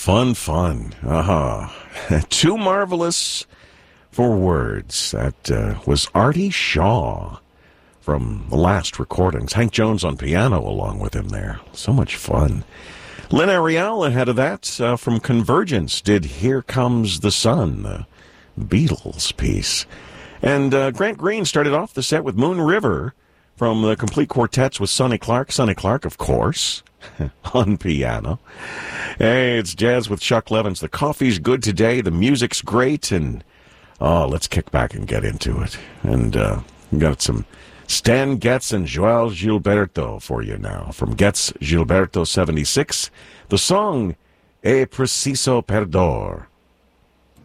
Fun, fun. Too marvelous for words. That was Artie Shaw from the last recordings. Hank Jones on piano along with him there. So much fun. Lynn Ariel ahead of that from Convergence did Here Comes the Sun, the Beatles piece. And Grant Green started off the set with Moon River from the Complete Quartets with Sonny Clark. Sonny Clark, of course, on piano. Hey, it's Jazz with Chuck Levins. The coffee's good today. The music's great. And, let's kick back and get into it. And we got some Stan Getz and Joel Gilberto for you now. From Getz Gilberto 76, the song E Preciso Perdor.